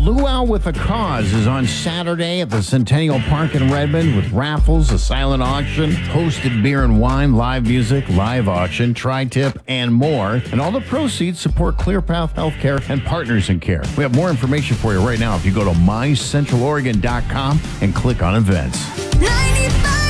Luau with a Cause is on Saturday at the Centennial Park in Redmond with raffles, a silent auction, hosted beer and wine, live music, live auction, tri-tip, and more. And all the proceeds support ClearPath Healthcare and Partners in Care. We have more information for you right now if you go to mycentraloregon.com and click on events. 95.